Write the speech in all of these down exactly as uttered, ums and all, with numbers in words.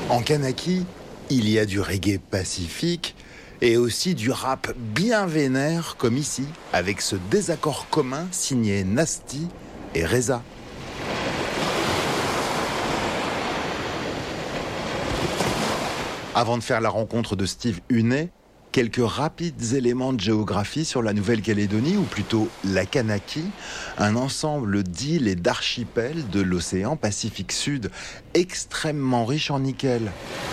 En Kanaki, il y a du reggae pacifique et aussi du rap bien vénère comme ici, avec ce désaccord commun signé Nasty et Reza. Avant de faire la rencontre de Steve Hunet, quelques rapides éléments de géographie sur la Nouvelle-Calédonie, ou plutôt la Kanaki, un ensemble d'îles et d'archipels de l'océan Pacifique Sud, extrêmement riche en nickel.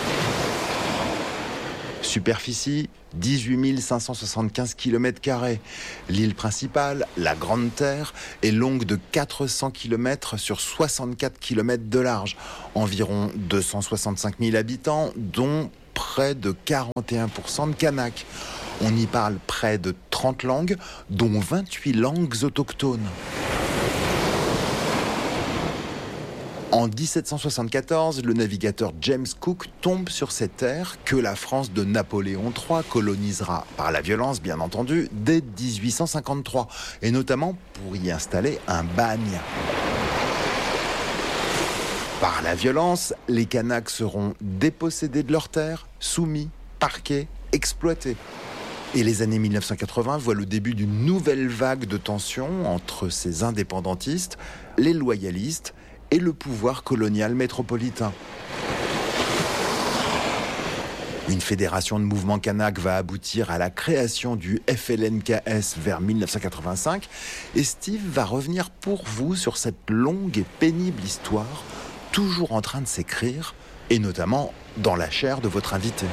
Superficie, dix-huit mille cinq cent soixante-quinze kilomètres carrés. L'île principale, la Grande Terre, est longue de quatre cents kilomètres sur soixante-quatre kilomètres de large. Environ deux cent soixante-cinq mille habitants, dont près de quarante et un pour cent de Kanak. On y parle près de trente langues, dont vingt-huit langues autochtones. En dix-sept cent soixante-quatorze, le navigateur James Cook tombe sur cette terre que la France de Napoléon trois colonisera, par la violence bien entendu, dès dix-huit cent cinquante-trois, et notamment pour y installer un bagne. Par la violence, les Kanaks seront dépossédés de leurs terres, soumis, parqués, exploités. Et les années mille neuf cent quatre-vingts voient le début d'une nouvelle vague de tensions entre ces indépendantistes, les loyalistes et le pouvoir colonial métropolitain. Une fédération de mouvements kanak va aboutir à la création du F L N K S vers mille neuf cent quatre-vingt-cinq et Steve va revenir pour vous sur cette longue et pénible histoire, toujours en train de s'écrire, et notamment dans la chair de votre invité.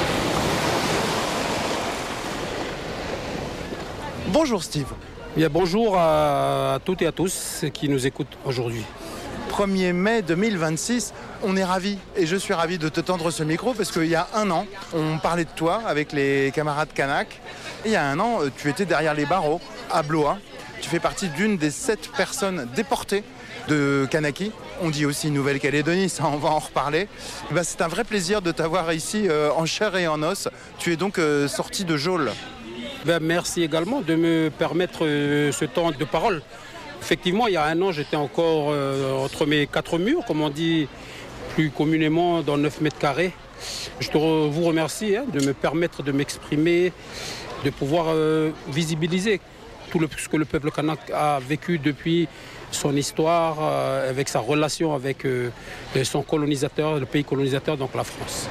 Bonjour Steve. Bien, bonjour à toutes et à tous qui nous écoutent aujourd'hui. premier mai deux mille vingt-six, on est ravis et je suis ravi de te tendre ce micro parce qu'il y a un an, on parlait de toi avec les camarades Kanak. Et il y a un an, tu étais derrière les barreaux à Blois. Tu fais partie d'une des sept personnes déportées de Kanaki. On dit aussi Nouvelle-Calédonie, ça on va en reparler. Et ben, c'est un vrai plaisir de t'avoir ici euh, en chair et en os. Tu es donc euh, sorti de geôle. Ben, merci également de me permettre euh, ce temps de parole. Effectivement, il y a un an, j'étais encore euh, entre mes quatre murs, comme on dit plus communément, dans neuf mètres carrés. Je te re- vous remercie hein, de me permettre de m'exprimer, de pouvoir euh, visibiliser tout le, ce que le peuple kanak a vécu depuis son histoire, euh, avec sa relation avec euh, son colonisateur, le pays colonisateur, donc la France.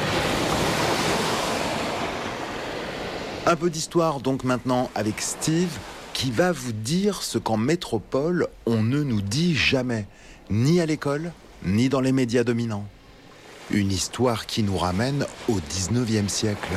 Un peu d'histoire donc maintenant avec Steve, qui va vous dire ce qu'en métropole, on ne nous dit jamais, ni à l'école, ni dans les médias dominants. Une histoire qui nous ramène au dix-neuvième siècle.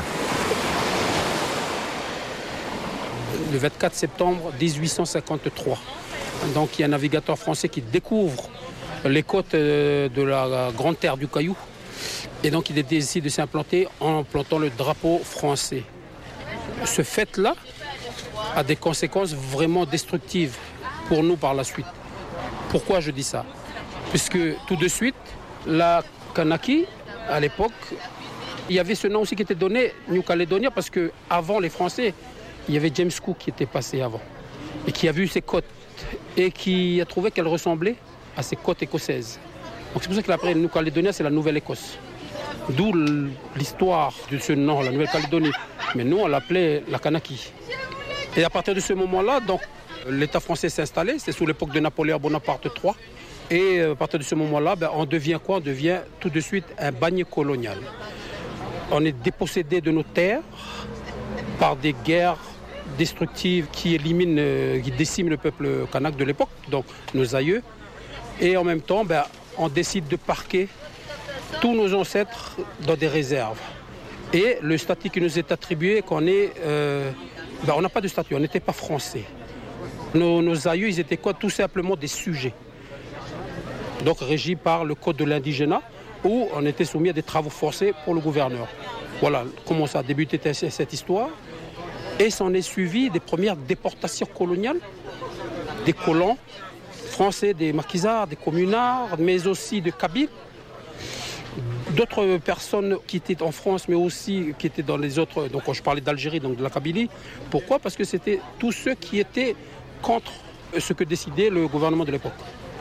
Le vingt-quatre septembre dix-huit cent cinquante-trois, donc il y a un navigateur français qui découvre les côtes de la Grande Terre du Caillou. Et donc il décide de s'implanter en plantant le drapeau français. Ce fait-là a des conséquences vraiment destructives pour nous par la suite. Pourquoi je dis ça? Puisque tout de suite, la Kanaki, à l'époque, il y avait ce nom aussi qui était donné, New Caledonia, parce qu'avant les Français, il y avait James Cook qui était passé avant, et qui a vu ces côtes, et qui a trouvé qu'elles ressemblaient à ces côtes écossaises. Donc c'est pour ça qu'il a appelé New Caledonia, c'est la Nouvelle-Écosse. D'où l'histoire de ce nom, la Nouvelle-Calédonie. Mais nous, on l'appelait la Kanaki. Et à partir de ce moment-là, donc, l'État français s'est installé, c'est sous l'époque de Napoléon Bonaparte trois. Et à partir de ce moment-là, ben, on devient quoi? On devient tout de suite un bagne colonial. On est dépossédé de nos terres par des guerres destructives qui éliminent, euh, qui déciment le peuple kanak de l'époque, donc nos aïeux. Et en même temps, ben, on décide de parquer tous nos ancêtres dans des réserves. Et le statut qui nous est attribué, qu'on est, euh, ben, on n'a pas de statut, on n'était pas français. Nos, nos aïeux, ils étaient quoi? Tout simplement des sujets. Donc régis par le code de l'indigénat, où on était soumis à des travaux forcés pour le gouverneur. Voilà comment ça a débuté cette histoire. Et s'en est suivi des premières déportations coloniales, des colons français, des maquisards, des communards, mais aussi de Kabyles. D'autres personnes qui étaient en France, mais aussi qui étaient dans les autres... Donc je parlais d'Algérie, donc de la Kabylie. Pourquoi? Parce que c'était tous ceux qui étaient contre ce que décidait le gouvernement de l'époque.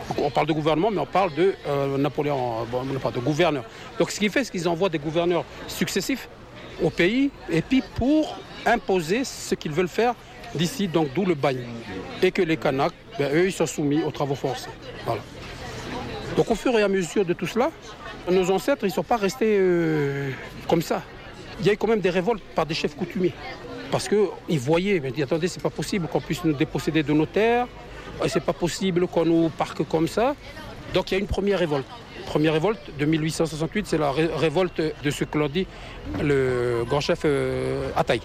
On parle de gouvernement, mais on parle de euh, Napoléon, bon, on parle de gouverneur. Donc ce qui fait, c'est qu'ils envoient des gouverneurs successifs au pays, et puis pour imposer ce qu'ils veulent faire d'ici, donc d'où le bagne. Et que les Kanaks, ben, eux, ils sont soumis aux travaux forcés. Voilà. Donc au fur et à mesure de tout cela, nos ancêtres, ils ne sont pas restés euh, comme ça. Il y a eu quand même des révoltes par des chefs coutumiers. Parce qu'ils voyaient, ils disaient, attendez, c'est pas possible qu'on puisse nous déposséder de nos terres, c'est pas possible qu'on nous parque comme ça. Donc il y a une première révolte. Première révolte de mille huit cent soixante-huit, c'est la ré- révolte de ce que l'on dit le grand chef euh, Ataï.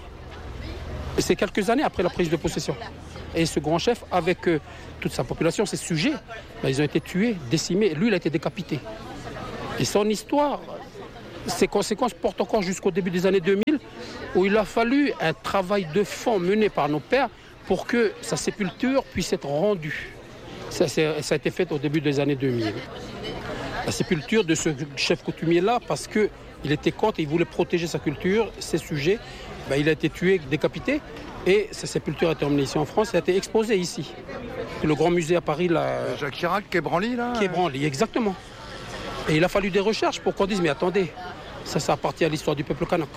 Et c'est quelques années après la prise de possession. Et ce grand chef, avec euh, toute sa population, ses sujets, ben, ils ont été tués, décimés. Et lui, il a été décapité. Et son histoire, ses conséquences portent encore jusqu'au début des années deux mille, où il a fallu un travail de fond mené par nos pères pour que sa sépulture puisse être rendue. Ça, c'est, ça a été fait au début des années deux mille. La sépulture de ce chef coutumier-là, parce qu'il était contre, il voulait protéger sa culture, ses sujets, ben, il a été tué, décapité, et sa sépulture a été emmenée ici en France et a été exposée ici. Le grand musée à Paris, là... Jacques Chirac, Quai Branly, là Quai Branly, exactement. Et il a fallu des recherches pour qu'on dise, mais attendez, ça, ça appartient à l'histoire du peuple kanak.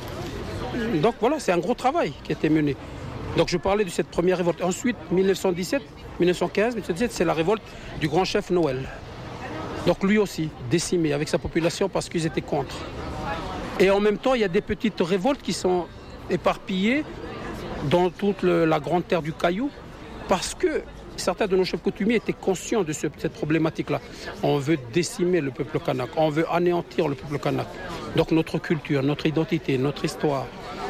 Donc voilà, c'est un gros travail qui a été mené. Donc je parlais de cette première révolte. Ensuite, mille neuf cent dix-sept, mille neuf cent quinze, mille neuf cent dix-sept, c'est la révolte du grand chef Noël. Donc lui aussi, décimé avec sa population parce qu'ils étaient contre. Et en même temps, il y a des petites révoltes qui sont éparpillées dans toute le, la grande terre du Caillou parce que certains de nos chefs coutumiers étaient conscients de ce, cette problématique-là. On veut décimer le peuple kanak, on veut anéantir le peuple kanak. Donc notre culture, notre identité, notre histoire.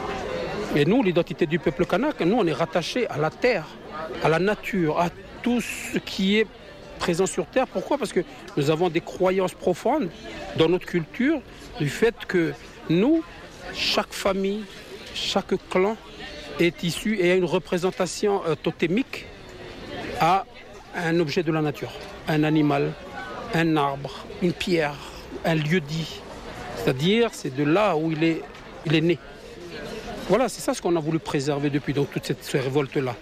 Et nous, l'identité du peuple kanak, nous, on est rattachés à la terre, à la nature, à tout ce qui est présent sur terre. Pourquoi ? Parce que nous avons des croyances profondes dans notre culture du fait que nous, chaque famille, chaque clan est issu et a une représentation euh, totémique à un objet de la nature, un animal, un arbre, une pierre, un lieu-dit. C'est-à-dire, c'est de là où il est, il est né. Voilà, c'est ça ce qu'on a voulu préserver depuis donc, toute cette, cette révolte-là.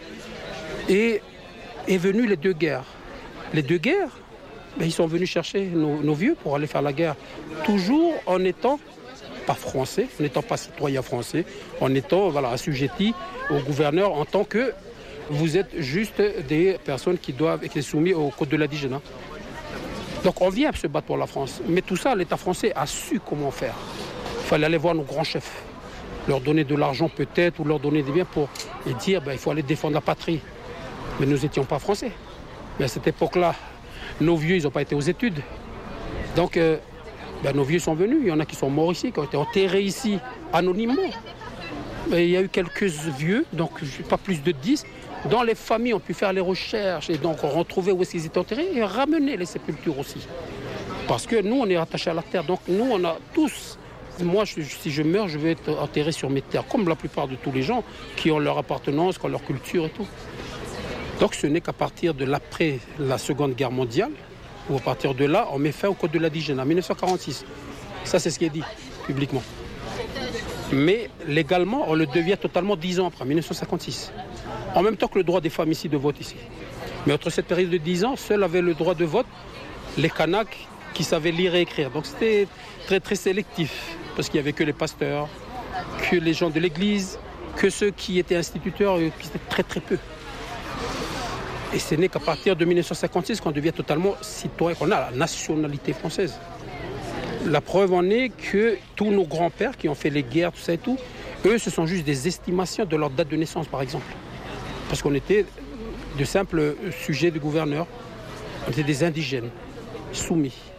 Et est venue les deux guerres. Les deux guerres, ben, ils sont venus chercher nos, nos vieux pour aller faire la guerre. Toujours en étant pas français, en n'étant pas citoyen français, en étant voilà, assujetti au gouverneur en tant que vous êtes juste des personnes qui doivent être soumises au code de l'indigène. Donc on vient se battre pour la France. Mais tout ça, l'État français a su comment faire. Il fallait aller voir nos grands chefs, leur donner de l'argent peut-être ou leur donner des biens pour et dire ben, il faut aller défendre la patrie. Mais nous n'étions pas français. Mais à cette époque-là, nos vieux, ils n'ont pas été aux études. Donc euh, ben, nos vieux sont venus. Il y en a qui sont morts ici, qui ont été enterrés ici anonymement. Et il y a eu quelques vieux, donc pas plus de dix, dont les familles ont pu faire les recherches et donc retrouver où est-ce qu'ils étaient enterrés et ramener les sépultures aussi. Parce que nous, on est attachés à la terre. Donc nous, on a tous... Moi, je, si je meurs, je vais être enterré sur mes terres, comme la plupart de tous les gens qui ont leur appartenance, qui ont leur culture et tout. Donc ce n'est qu'à partir de l'après la Seconde Guerre mondiale, où à partir de là, on met fin au Code de l'indigène en mille neuf cent quarante-six. Ça, c'est ce qui est dit publiquement. Mais légalement, on le devient totalement dix ans après, mille neuf cent cinquante-six. En même temps que le droit des femmes ici de vote ici. Mais entre cette période de dix ans, seuls avaient le droit de vote les Kanaks qui savaient lire et écrire. Donc c'était très très sélectif, parce qu'il n'y avait que les pasteurs, que les gens de l'église, que ceux qui étaient instituteurs, qui étaient très très peu. Et ce n'est qu'à partir de mille neuf cent cinquante-six qu'on devient totalement citoyen, qu'on a la nationalité française. La preuve en est que tous nos grands-pères qui ont fait les guerres, tout ça et tout, eux, ce sont juste des estimations de leur date de naissance, par exemple. Parce qu'on était de simples sujets de gouverneurs, on était des indigènes, soumis.